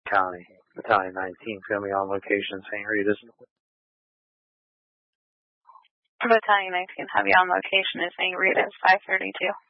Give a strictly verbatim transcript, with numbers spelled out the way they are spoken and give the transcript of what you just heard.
County. Battalion nineteen is going to be on location in Saint Rita's. Battalion nineteen have you on location in Saint Rita's, five thirty-two.